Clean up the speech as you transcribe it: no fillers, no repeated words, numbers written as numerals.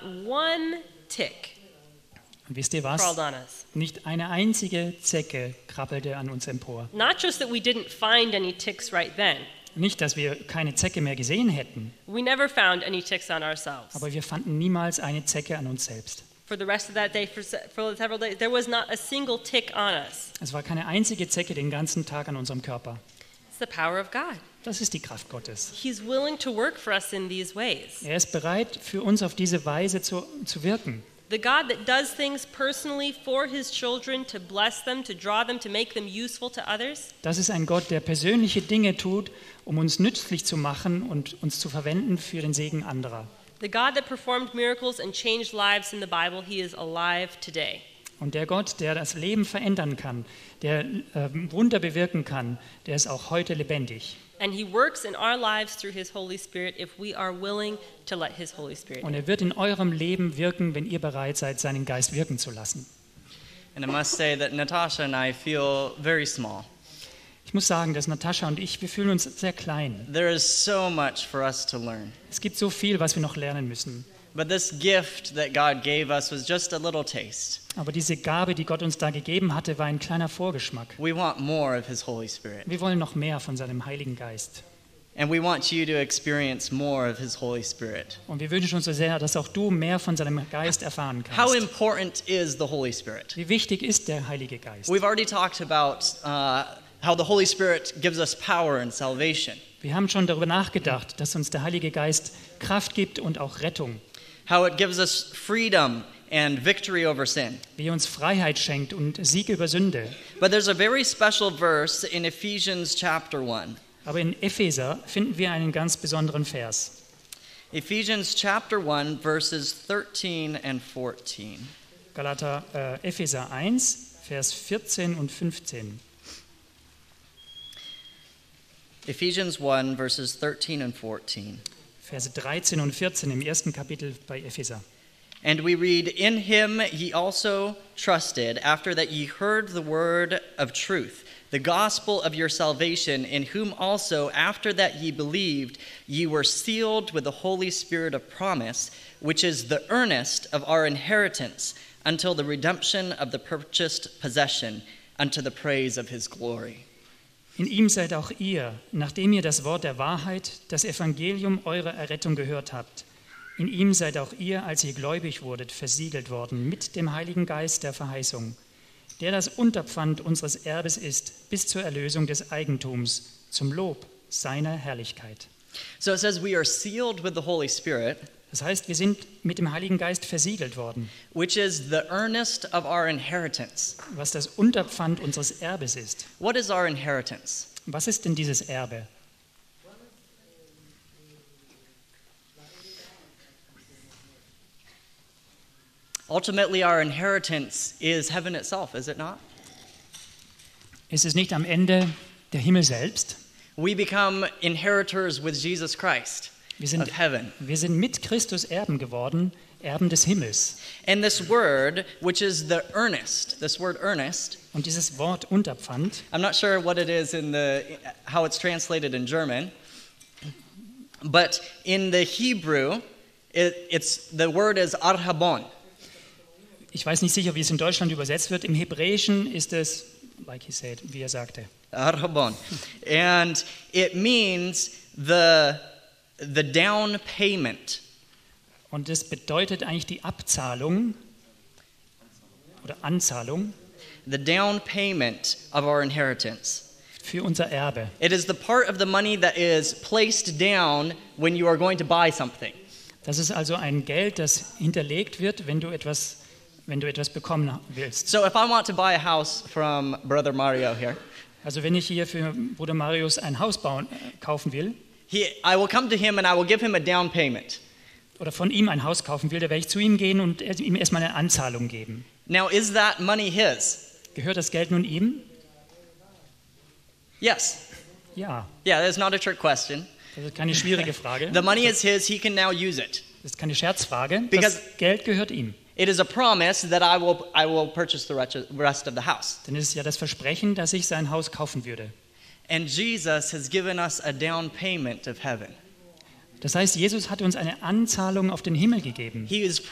one tick Und wisst ihr was? crawled on us. Nicht eine einzige Zecke krabbelte an uns empor. Not just that we didn't find any ticks right then. Nicht, dass wir keine Zecke mehr gesehen hätten, We never found any ticks on ourselves. aber wir fanden niemals eine Zecke an uns selbst. For the rest of that day, for several days, there was not a single tick on us. Es war keine einzige Zecke den ganzen Tag an unserem Körper. It's the power of God. Das ist die Kraft Gottes. He's willing to work for us in these ways. Er ist bereit, für uns auf diese Weise zu wirken. The God that does things personally for his children to bless them, to draw them, to make them useful to others. Das ist ein Gott, der persönliche Dinge tut, um uns nützlich zu machen und uns zu verwenden für den Segen anderer. The God that performed miracles and changed lives in the Bible, he is alive today. Und der Gott, der das Leben verändern kann, der Wunder bewirken kann, der ist auch heute lebendig. And he works in our lives through his Holy Spirit if we are willing to let his Holy Spirit Und in. er wird in eurem Leben wirken, wenn ihr bereit seid, seinen Geist wirken zu lassen. And I must say that Natasha and I feel very small. Ich muss sagen, dass Natascha und ich, wir fühlen uns sehr klein. There is so much for us to learn. Es gibt so viel, was wir noch lernen müssen. But this gift that God gave us was just a little taste. Aber diese Gabe, die Gott uns da gegeben hatte, war ein kleiner Vorgeschmack. We want more of his Holy Spirit. Wir wollen noch mehr von seinem Heiligen Geist. And we want you to experience more of his Holy Spirit. Und wir wünschen uns so sehr, dass auch du mehr von seinem Geist erfahren How kannst. important is the Holy Spirit? Wie wichtig ist der Heilige Geist? We've already talked about how the Holy Spirit gives us power and salvation. Wir haben schon darüber nachgedacht, dass uns der Heilige Geist Kraft gibt und auch Rettung. How it gives us freedom and victory over sin. Wie er uns Freiheit schenkt und Sieg über Sünde. But there's a very special verse in Ephesians chapter 1. Aber in Epheser finden wir einen ganz besonderen Vers. Ephesians chapter 1 verses 13 and 14. Epheser 1, Vers 14 und 15. Ephesians 1 verses 13 and 14. Verse 13 und 14 im ersten Kapitel bei Epheser. And we read, "In him ye also trusted, after that ye heard the word of truth, the gospel of your salvation, in whom also, after that ye believed, ye were sealed with the Holy Spirit of promise, which is the earnest of our inheritance, until the redemption of the purchased possession, unto the praise of his glory." In ihm seid auch ihr, nachdem ihr das Wort der Wahrheit, das Evangelium eurer Errettung gehört habt. In ihm seid auch ihr, als ihr gläubig wurdet, versiegelt worden mit dem Heiligen Geist der Verheißung, der das Unterpfand unseres Erbes ist, bis zur Erlösung des Eigentums, zum Lob seiner Herrlichkeit. So it says we are sealed with the Holy Spirit, Das heißt, wir sind mit dem Heiligen Geist versiegelt worden, which is the earnest of our inheritance. was das Unterpfand unseres Erbes ist. What is our inheritance? Was ist denn dieses Erbe? Ultimately, our inheritance is heaven itself, is it not? Ist es nicht am Ende der Himmel selbst? We become inheritors with Jesus Christ Wir of heaven. sind mit Christus Erben geworden, Erben des Himmels. And this word, which is the earnest, this word earnest, Und dieses Wort Unterpfand, I'm not sure what it is how it's translated in German, but in the Hebrew, the word is arhabon. ich weiß nicht sicher, wie es in Deutschland übersetzt wird. Im Hebräischen ist es, like he said, wie er sagte. Arhabon. And it means the down payment. Und das bedeutet eigentlich die Abzahlung oder Anzahlung The down payment of our inheritance. für unser Erbe. It is the part of the money that is placed down when you are going to buy something. Das ist also ein Geld, das hinterlegt wird, wenn du etwas bekommen willst. So if I want to buy a house from Brother Mario here, Also wenn ich hier für Bruder Marius ein Haus kaufen will I will come to him and I will give him a down payment. oder von ihm ein Haus kaufen will, da werde ich zu ihm gehen und ihm erstmal eine Anzahlung geben. Now, is that money his? Gehört das Geld nun ihm? Yes. Ja, Yeah, that's not a trick question. das ist keine schwierige Frage. The money is his, he can now use it. Das ist keine Scherzfrage. Because- Das Geld gehört ihm. It is a promise that I will purchase the rest of the house. Denn es ist ja das Versprechen, dass ich sein Haus kaufen würde. And Jesus has given us a down payment of heaven. Das heißt, Jesus hat uns eine Anzahlung auf den Himmel gegeben. He is